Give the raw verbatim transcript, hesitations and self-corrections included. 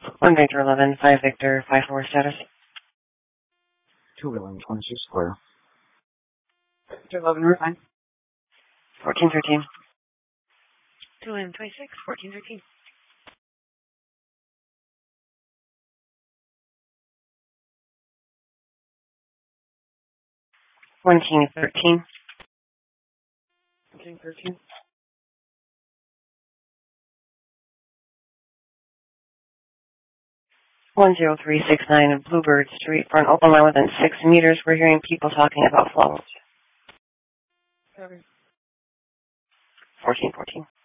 one Victor eleven, five Victor, five four status. two Wheeling, twenty-six clear. Victor eleven, we're fine. fourteen thirteen. two Wheeling, twenty-six, fourteen thirteen. one King thirteen. King thirteen. one zero three six nine Bluebird Street, front open line within six meters. We're hearing people talking about flowers. fourteen fourteen.